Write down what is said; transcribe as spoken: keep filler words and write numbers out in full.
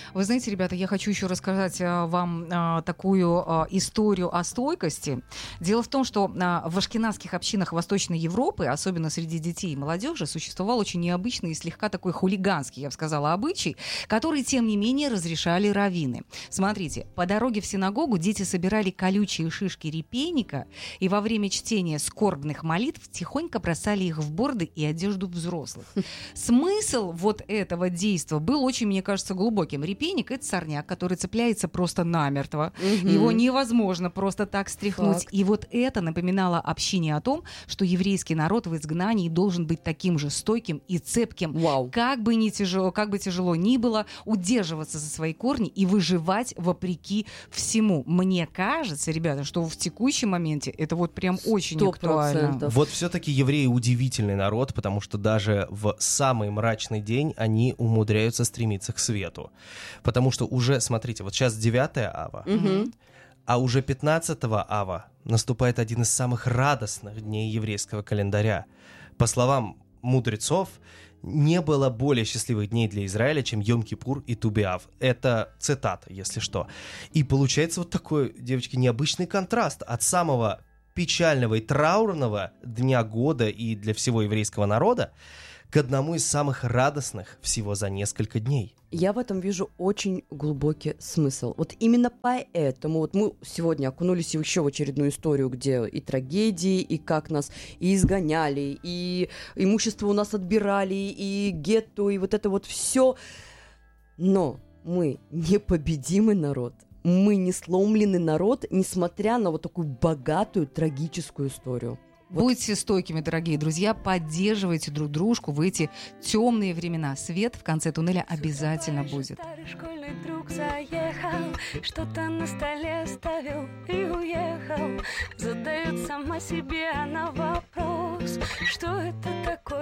Вы знаете, ребята, я хочу еще рассказать а, вам а, такую а, историю о стойкости. Дело в том, что а, в ашкеназских общинах Восточной Европы, особенно среди детей и молодежи, существовал очень необычный и слегка такой хулиганский, я бы сказала, обычай, который, тем не менее, разрешали раввины. Смотрите, по дороге в синагогу дети собирали колючие шишки репейника и во время чтения скорбных молитв тихонько бросали их в борды и одежду взрослых. Смысл вот этого действия был очень, мне кажется, глубоким. Репейник — это сорняк, который цепляется просто намертво. Угу. Его невозможно просто так стряхнуть. Факт. И вот это напоминало общине о том, что еврейский народ в изгнании должен быть таким же стойким и цепким. Вау. Как бы ни тяжело, как бы тяжело ни было, удерживаться за свои корни и выживать вопреки всему. Мне кажется, ребята, что в текущем моменте это вот прям очень Сто актуально. процентов. Вот все-таки евреи удивительный народ, потому что даже в самый мрачный день они умудряются стремиться к свету. Потому что уже, смотрите, вот сейчас девятое ава, Угу. а уже пятнадцатого ава наступает один из самых радостных дней еврейского календаря. По словам мудрецов, не было более счастливых дней для Израиля, чем Йом-Кипур и Ту-Б'Ав. Это цитата, если что. И получается вот такой, девочки, необычный контраст от самого печального и траурного дня года и для всего еврейского народа к одному из самых радостных всего за несколько дней. Я в этом вижу очень глубокий смысл. Вот именно поэтому вот мы сегодня окунулись еще в очередную историю, где и трагедии, и как нас и изгоняли, и имущество у нас отбирали, и гетто, и вот это вот все. Но мы непобедимый народ. Мы не сломленный народ, несмотря на вот такую богатую трагическую историю. Вот. Будьте стойкими, дорогие друзья, поддерживайте друг дружку в эти темные времена. Свет в конце туннеля обязательно будет. Старый школьный друг заехал, что-то на столе оставил и уехал. Задает сама себе она вопрос, что это такое.